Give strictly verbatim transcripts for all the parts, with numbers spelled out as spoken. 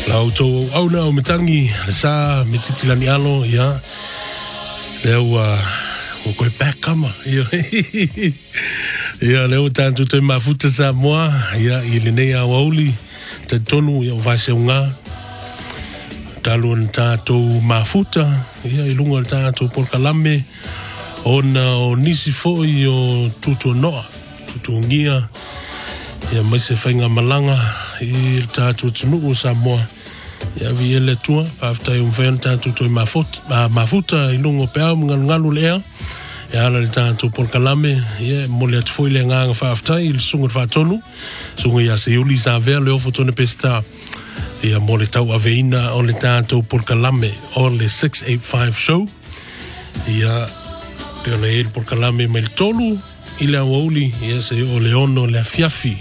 Lau tō au na o mitangi, le sa me titilani alo, ia. Leo, uh, o koe back kama, ia. Ia, leo tātou te mafuta sa moa, ia, i le nei a wauli, te tonu, ia, o vaise o ngā. Talu an tātou mafuta, ia, i lunga an tātou porkalame, ona o nisi fo i o tutu noa, tutu ngia, ia, mai se whainga malanga, i tātou tunu o sa moa. Ia vi ele tua, pāwhtai um whain tātou toi mafuta, mafuta i lungo pēo mga ngalu lea. Ia ala le tātou porkalame, ia mole atu fo i le nganga whāwhtai, i le sunga whātonu. Sunga ia se uli sa vea, le ofo tone pesta. Ia mole tau aveina o le tātou porkalame, o le six eighty-five show. Ia peona e le porkalame mai le tolu, i le awauli, ia se o le ono le afiafi.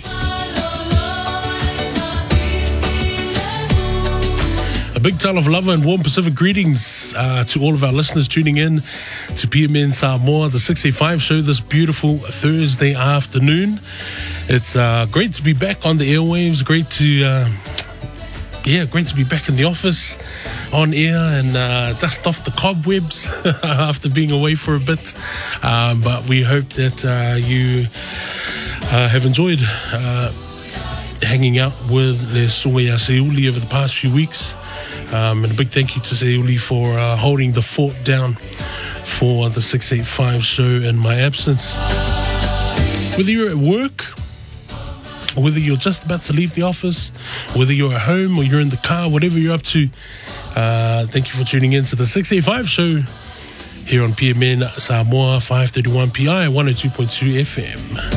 A big tale of love and warm Pacific greetings uh, to all of our listeners tuning in to P M N Samoa, the six eighty-five show this beautiful Thursday afternoon. It's uh, great to be back on the airwaves, great to, uh, yeah, great to be back in the office on air and uh, dust off the cobwebs after being away for a bit. Um, but we hope that uh, you uh, have enjoyed uh, hanging out with Le Suea Seuli over the past few weeks. Um, and a big thank you to Seuli for uh, holding the fort down for the six eighty-five show in my absence. Whether you're at work, whether you're just about to leave the office, whether you're at home or you're in the car, whatever you're up to, uh, thank you for tuning in to the six eighty-five show here on P M N Samoa five thirty-one P I one oh two point two F M.